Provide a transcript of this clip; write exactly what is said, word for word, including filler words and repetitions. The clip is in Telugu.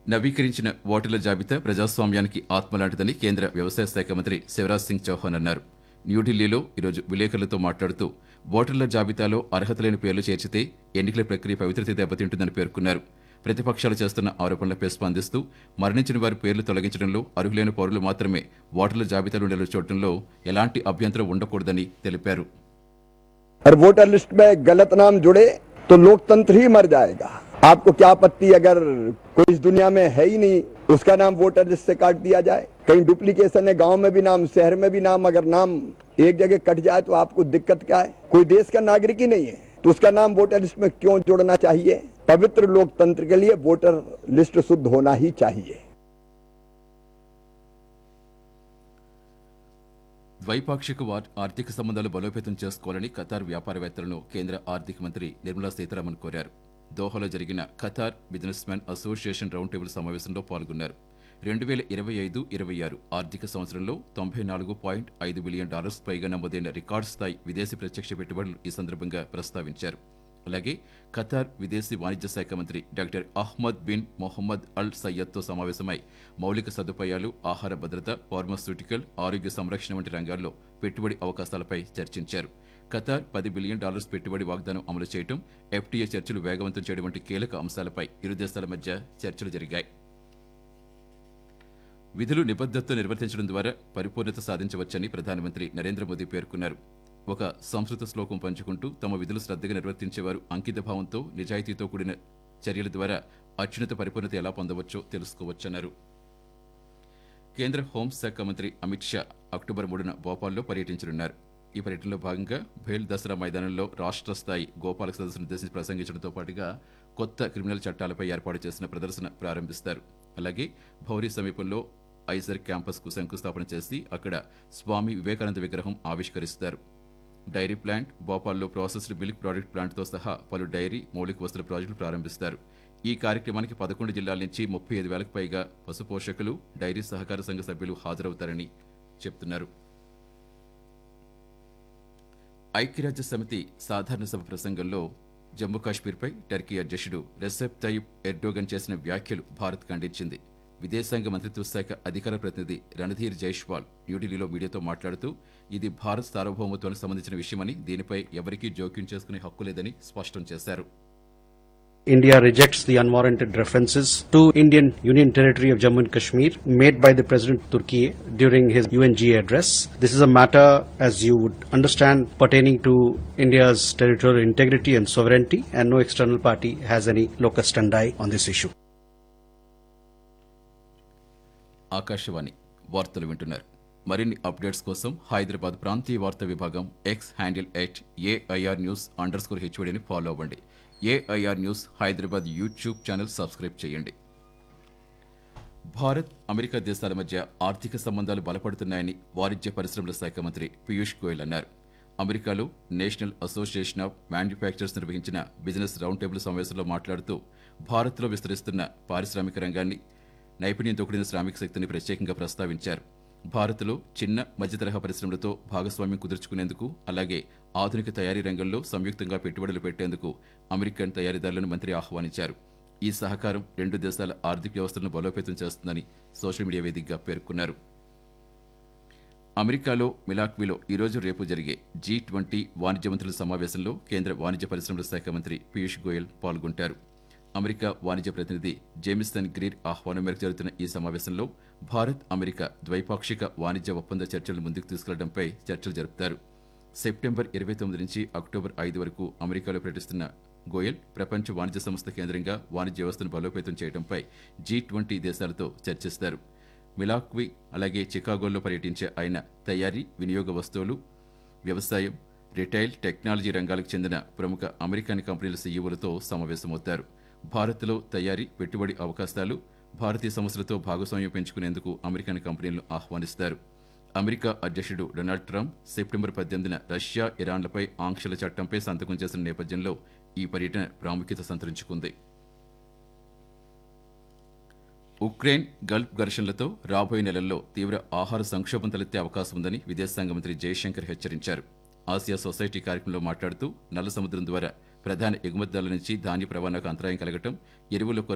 నవీకరించిన ఓటర్ల జాబితా ప్రజాస్వామ్యానికి ఆత్మలాంటిదని కేంద్ర వ్యవసాయ శాఖ మంత్రి శివరాజ్ సింగ్ చౌహాన్ అన్నారు. న్యూఢిల్లీలో ఈరోజు విలేకరులతో మాట్లాడుతూ ఓటర్ల జాబితాలో అర్హత లేని పేర్లు చేర్చితే ఎన్నికల ప్రక్రియ పవిత్రత దెబ్బతింటుందని పేర్కొన్నారు. ప్రతిపక్షాలు చేస్తున్న ఆరోపణలపై స్పందిస్తూ మరణించిన వారి పేర్లు తొలగించడంలో అర్హులైన పౌరులు మాత్రమే ఓటర్ల జాబితాలో నిలచోవడంలో ఎలాంటి అభ్యంతరం ఉండకూడదని తెలిపారు. और वोटर लिस्ट में गलत नाम जुड़े तो लोकतंत्र ही मर जाएगा. आपको क्या आपत्ति अगर कोई इस दुनिया में है ही नहीं उसका नाम वोटर लिस्ट से काट दिया जाए? कहीं डुप्लीकेशन है, गांव में भी नाम, शहर में भी नाम, अगर नाम एक जगह कट जाए तो आपको दिक्कत क्या है? कोई देश का नागरिक ही नहीं है तो उसका नाम वोटर लिस्ट में क्यों जोड़ना चाहिए? पवित्र लोकतंत्र के लिए वोटर लिस्ट शुद्ध होना ही चाहिए. ద్వైపాక్షిక ఆర్థిక సంబంధాలు బలోపేతం చేసుకోవాలని ఖతార్ వ్యాపారవేత్తలను కేంద్ర ఆర్థిక మంత్రి నిర్మలా సీతారామన్ కోరారు. దోహాలో జరిగిన Qatar business man association round table సమావేశంలో పాల్గొన్నారు. రెండు వేల ఇరవై ఐదు ఇరవై ఆరు ఆర్థిక సంవత్సరంలో తొంభై నాలుగు పాయింట్ ఐదు బిలియన్ డాలర్స్ పైగా నమోదైన రికార్డు స్థాయి విదేశీ ప్రత్యక్ష పెట్టుబడులు ఈ సందర్భంగా ప్రస్తావించారు. అలాగే ఖతార్ విదేశీ వాణిజ్య శాఖ మంత్రి డాక్టర్ అహ్మద్ బిన్ మొహమ్మద్ అల్ సయ్యద్తో సమావేశమై మౌలిక సదుపాయాలు, ఆహార భద్రత, ఫార్మాస్యూటికల్, ఆరోగ్య సంరక్షణ వంటి రంగాల్లో పెట్టుబడి అవకాశాలపై చర్చించారు. ఖతార్ పది బిలియన్ డాలర్స్ పెట్టుబడి వాగ్దానం అమలు చేయడం, ఎఫ్టీఏ చర్చలు వేగవంతం చేయడం వంటి కీలక అంశాలపై ఇరు దేశాల మధ్య చర్చలు జరిగాయి. విధులు నిబద్ధతతో నిర్వర్తించడం ద్వారా పరిపూర్ణత సాధించవచ్చని ప్రధానమంత్రి నరేంద్ర మోదీ పేర్కొన్నారు. ఒక సంస్కృత శ్లోకం పంచుకుంటూ తమ విధులు శ్రద్ధగా నిర్వర్తించేవారు అంకితభావంతో, నిజాయితీతో కూడిన చర్యల ద్వారా అత్యున్నత పరిపూర్ణత ఎలా పొందవచ్చో తెలుసుకోవచ్చన్నారు. కేంద్ర హోంశాఖ మంత్రి అమిత్ షా అక్టోబర్ మూడున భోపాల్లో పర్యటించనున్నారు. ఈ పర్యటనలో భాగంగా భేల్ దసరా మైదానంలో రాష్ట్ర స్థాయి గోపాలక సదస్సును ఉద్దేశించి ప్రసంగించడంతో పాటుగా కొత్త క్రిమినల్ చట్టాలపై ఏర్పాటు చేసిన ప్రదర్శన ప్రారంభిస్తారు. అలాగే భౌరీ సమీపంలో ఐజర్ క్యాంపస్కు శంకుస్థాపన చేసి అక్కడ స్వామి వివేకానంద విగ్రహం ఆవిష్కరిస్తారు. Dairy plant, భోపాల్లో processed milk product ప్లాంట్తో సహా పలు డైరీ, మౌలిక వసతుల ప్రాజెక్టులు ప్రారంభిస్తారు. ఈ కార్యక్రమానికి పదకొండు జిల్లాల నుంచి ముప్పై ఐదు వేలకు పైగా పశు పోషకులు, డైరీ సహకార సంఘ సభ్యులు హాజరవుతారని చెప్తున్నారు. ఐక్యరాజ్య సమితి సాధారణ సభ ప్రసంగంలో జమ్మూ కాశ్మీర్పై టర్కీ అధ్యక్షుడు రెసెప్ తయ్యిప్ ఎర్డోగన్ చేసిన వ్యాఖ్యలు భారత్ ఖండించింది. విదేశాంగ మంత్రిత్వ శాఖ అధికార ప్రతినిధి రణధీర్ జైష్వాల్ న్యూఢిల్లీలో మీడియాతో మాట్లాడుతూ ఇది భారత్ సార్వభౌమత్వానికి సంబంధించిన విషయమని, దీనిపై ఎవరికీ జోక్యం చేసుకునే హక్కు లేదని స్పష్టం చేశారు. India rejects the unwarranted references to Indian Union Territory of Jammu and Kashmir made by the President of Turkey during his U N G A address. This is a matter, as you would understand, pertaining to India's territorial integrity and sovereignty, and no external party has any locus standi on this issue. Akashvani వార్తలు వింటున్నారు. మరిన్ని అప్డేట్స్ కోసం హైదరాబాద్ ప్రాంతీయ వార్తా విభాగం X handle at AIR news under score హెచ్ఓడిని follow అవ్వండి. AIR news Hyderabad YouTube channel subscribe చేయండి. భారత్, అమెరికా దేశాల మధ్య ఆర్థిక సంబంధాలు బలపడుతున్నాయని వాణిజ్య పరిశ్రమల శాఖ మంత్రి పీయూష్ గోయల్ అన్నారు. అమెరికాలో నేషనల్ అసోసియేషన్ ఆఫ్ మ్యానుఫ్యాక్చరర్స్ నిర్వహించిన బిజినెస్ రౌండ్ టేబుల్ సమావేశంలో మాట్లాడుతూ భారత్లో విస్తరిస్తున్న పారిశ్రామిక రంగాన్ని, నైపుణ్యంతో కూడిన శ్రామిక శక్తిని ప్రత్యేకంగా ప్రస్తావించారు. భారత్లో చిన్న మధ్యతరహా పరిశ్రమలతో భాగస్వామ్యం కుదుర్చుకునేందుకు, అలాగే ఆధునిక తయారీ రంగంలో సంయుక్తంగా పెట్టుబడులు పెట్టేందుకు అమెరికన్ తయారీదారులను మంత్రి ఆహ్వానించారు. ఈ సహకారం రెండు దేశాల ఆర్థిక వ్యవస్థలను బలోపేతం చేస్తుందని సోషల్ మీడియా వేదికగా పేర్కొన్నారు. అమెరికాలో మిలాక్వీలో ఈరోజు రేపు జరిగే జీ ట్వంటీ వాణిజ్య మంత్రుల సమావేశంలో కేంద్ర వాణిజ్య పరిశ్రమల శాఖ మంత్రి పీయూష్ గోయల్ పాల్గొంటారు. అమెరికా వాణిజ్య ప్రతినిధి జేమిసన్ గ్రీర్ ఆహ్వానం మేరకు జరుగుతున్న ఈ సమావేశంలో భారత్, అమెరికా ద్వైపాక్షిక వాణిజ్య ఒప్పంద చర్చలు ముందుకు తీసుకెళ్లడంపై చర్చలు జరుపుతారు. సెప్టెంబర్ ఇరవై తొమ్మిది నుంచి అక్టోబర్ ఐదు వరకు అమెరికాలో పర్యటిస్తున్న గోయల్ ప్రపంచ వాణిజ్య సంస్థ కేంద్రంగా వాణిజ్య వ్యవస్థను బలోపేతం చేయడంపై జీ ట్వంటీ దేశాలతో చర్చిస్తారు. మిలాక్వీ అలాగే చికాగోలో పర్యటించే ఆయన తయారీ, వినియోగ వస్తువులు, వ్యవసాయం, రిటైల్, టెక్నాలజీ రంగాలకు చెందిన ప్రముఖ అమెరికన్ కంపెనీల సీఈఓలతో సమావేశమవుతారు. భారత్లో తయారీ, పెట్టుబడి అవకాశాలు, భారతీయ సంస్థలతో భాగస్వామ్యం పెంచుకునేందుకు అమెరికన్ కంపెనీలను ఆహ్వానిస్తారు. అమెరికా అధ్యక్షుడు డొనాల్డ్ ట్రంప్ సెప్టెంబర్ పద్దెనిమిదిన రష్యా, ఇరాన్లపై ఆంక్షల చట్టంపై సంతకం చేసిన నేపథ్యంలో ఈ పర్యటన ప్రాముఖ్యత సంతరించుకుంది. ఉక్రెయిన్ గల్ఫ్ ఘర్షణలతో రాబోయే నెలల్లో తీవ్ర ఆహార సంక్షోభం తలెత్తే అవకాశం ఉందని విదేశాంగ మంత్రి జయశంకర్ హెచ్చరించారు. ఆసియా సొసైటీ కార్యక్రమంలో మాట్లాడుతూ నల్ల సముద్రం ద్వారా ప్రధాన ఎగుమతిదారుల నుంచి ధాన్య రవాణాకు అంతరాయం కలగటం, ఎరువుల కొరత